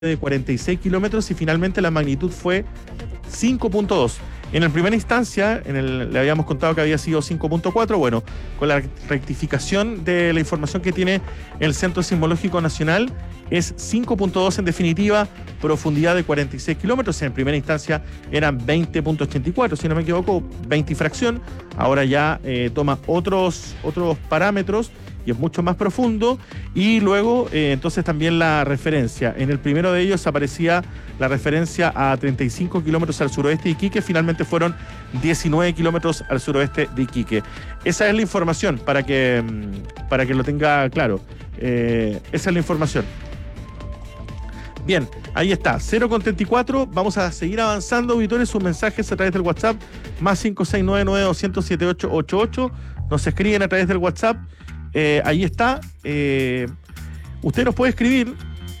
de 46 kilómetros y finalmente la magnitud fue 5.2. En primera instancia, le habíamos contado que había sido 5.4. Bueno, con la rectificación de la información que tiene el Centro Sismológico Nacional, es 5.2 en definitiva, profundidad de 46 kilómetros. En primera instancia eran 20.84, si no me equivoco, 20 y fracción. Ahora ya toma otros parámetros y es mucho más profundo. Y luego, entonces también la referencia. En el primero de ellos aparecía la referencia a 35 kilómetros al suroeste de Iquique. Finalmente fueron 19 kilómetros al suroeste de Iquique. Esa es la información, para que lo tenga claro. Esa es la información. Bien, ahí está, 0.34. Vamos a seguir avanzando, auditores, sus mensajes a través del WhatsApp, más 56992007888. Nos escriben a través del WhatsApp. Ahí está. Usted nos puede escribir.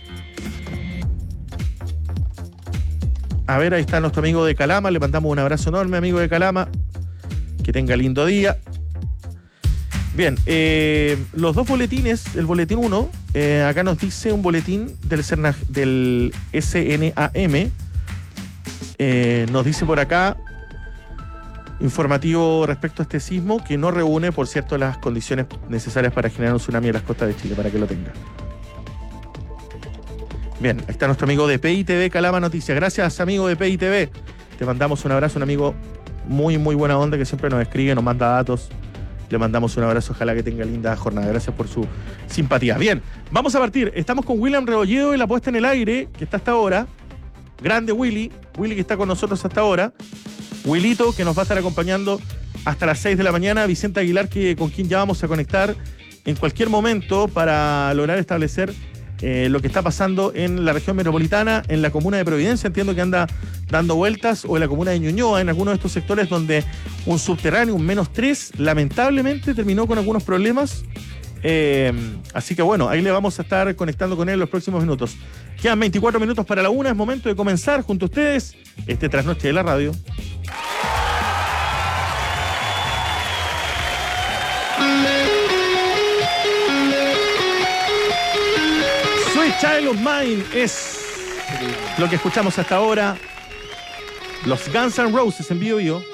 A ver, ahí está nuestro amigo de Calama. Le mandamos un abrazo enorme, amigo de Calama. Que tenga lindo día. Bien, los dos boletines, el boletín 1, acá nos dice un boletín del SNAM, nos dice por acá, informativo respecto a este sismo, que no reúne, por cierto, las condiciones necesarias para generar un tsunami en las costas de Chile, para que lo tenga. Bien, ahí está nuestro amigo de PITV Calama Noticias. Gracias, amigo de PITV. Te mandamos un abrazo, un amigo muy, muy buena onda que siempre nos escribe, nos manda datos. Le mandamos un abrazo, ojalá que tenga linda jornada. Gracias por su simpatía. Bien, vamos a partir. Estamos con William Rebolledo y la puesta en el aire, que está hasta ahora. Grande Willy que está con nosotros hasta ahora. Willito, que nos va a estar acompañando hasta las 6 de la mañana. Vicente Aguilar, con quien ya vamos a conectar en cualquier momento para lograr establecer lo que está pasando en la región metropolitana, en la comuna de Providencia, entiendo que anda dando vueltas, o en la comuna de Ñuñoa, en algunos de estos sectores donde un subterráneo, un -3, lamentablemente terminó con algunos problemas. Así que bueno, ahí le vamos a estar conectando con él en los próximos minutos. Quedan 24 minutos para la 1, es momento de comenzar junto a ustedes este Trasnoche de la Radio. Sweet Child of Mine es lo que escuchamos hasta ahora. Los Guns N' Roses en Bio Bio.